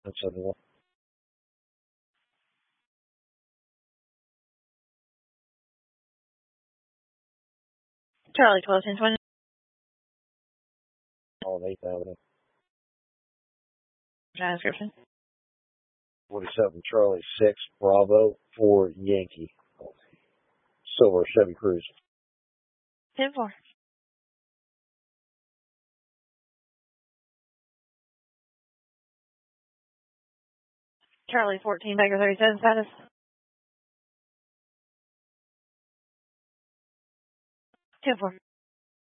71. Charlie 12, 10, 20. On 8th Avenue. Transcription. 47 Charlie 6 Bravo 4 Yankee. Silver Chevy Cruze. 10-4. Charlie 14, Baker 37 status. 10-4.